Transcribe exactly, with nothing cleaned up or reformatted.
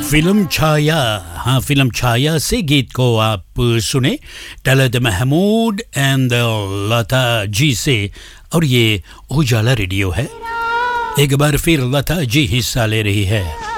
Film छाया, हाँ film छाया से गीत को आप सुने तलत महमूद एंड लता जी से, और ये उजाला रेडियो है। एक बार फिर लता जी हिस्सा ले रही है।